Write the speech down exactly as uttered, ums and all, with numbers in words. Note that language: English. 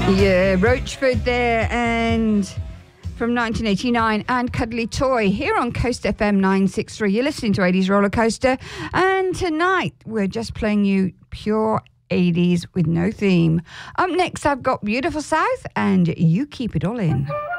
Yeah, Roachford there, and from nineteen eighty-nine, and Cuddly Toy here on Coast F M nine sixty-three. You're listening to eighties Roller Coaster, and tonight we're just playing you pure eighties with no theme. Up next, I've got Beautiful South and You Keep It All In.